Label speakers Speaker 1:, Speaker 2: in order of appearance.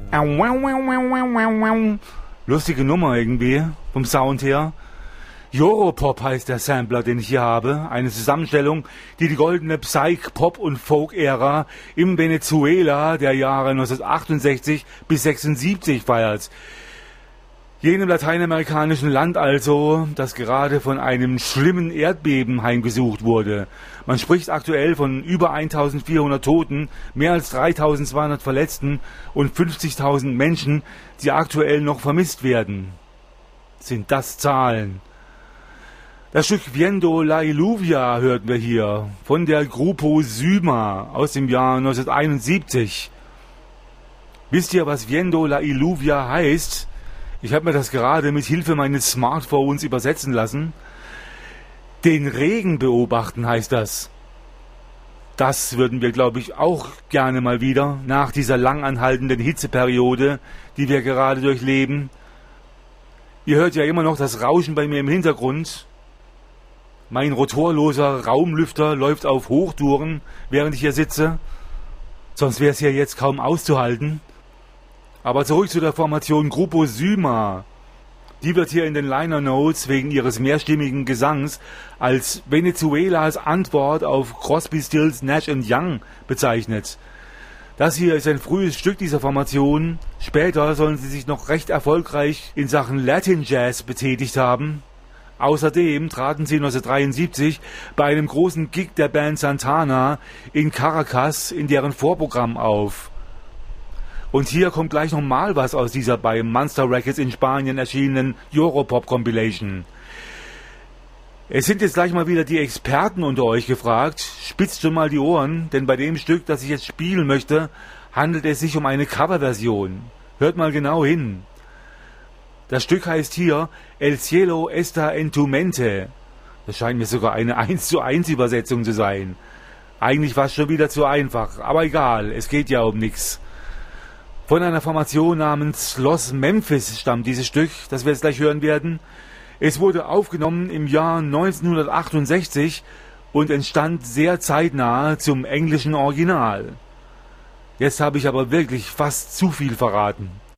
Speaker 1: Lustige Nummer irgendwie, vom Sound her. Europop heißt der Sampler, den ich hier habe. Eine Zusammenstellung, die die goldene Psych-, Pop- und Folk-Ära im Venezuela der Jahre 1968 bis 76 feiert. Jenem lateinamerikanischen Land also, das gerade von einem schlimmen Erdbeben heimgesucht wurde. Man spricht aktuell von über 1400 Toten, mehr als 3200 Verletzten und 50.000 Menschen, die aktuell noch vermisst werden. Sind das Zahlen? Das Stück Viendo la Lluvia hörten wir hier, von der Grupo Syma aus dem Jahr 1971. Wisst ihr, was Viendo la Lluvia heißt? Ich habe mir das gerade mit Hilfe meines Smartphones übersetzen lassen. Den Regen beobachten heißt das. Das würden wir, glaube ich, auch gerne mal wieder nach dieser langanhaltenden Hitzeperiode, die wir gerade durchleben. Ihr hört ja immer noch das Rauschen bei mir im Hintergrund. Mein rotorloser Raumlüfter läuft auf Hochtouren, während ich hier sitze. Sonst wäre es ja jetzt kaum auszuhalten. Aber zurück zu der Formation Grupo Syma. Die wird hier in den Liner Notes wegen ihres mehrstimmigen Gesangs als Venezuelas Antwort auf Crosby, Stills, Nash & Young bezeichnet. Das hier ist ein frühes Stück dieser Formation. Später sollen sie sich noch recht erfolgreich in Sachen Latin Jazz betätigt haben. Außerdem traten sie 1973 bei einem großen Gig der Band Santana in Caracas in deren Vorprogramm auf. Und hier kommt gleich nochmal was aus dieser bei Monster Records in Spanien erschienenen Europop Compilation. Es sind jetzt gleich mal wieder die Experten unter euch gefragt. Spitzt schon mal die Ohren, denn bei dem Stück, das ich jetzt spielen möchte, handelt es sich um eine Coverversion. Hört mal genau hin. Das Stück heißt hier El Cielo está en tu mente. Das scheint mir sogar eine 1:1 Übersetzung zu sein. Eigentlich war es schon wieder zu einfach, aber egal, es geht ja um nichts. Von einer Formation namens Los Memphis stammt dieses Stück, das wir jetzt gleich hören werden. Es wurde aufgenommen im Jahr 1968 und entstand sehr zeitnah zum englischen Original. Jetzt habe ich aber wirklich fast zu viel verraten.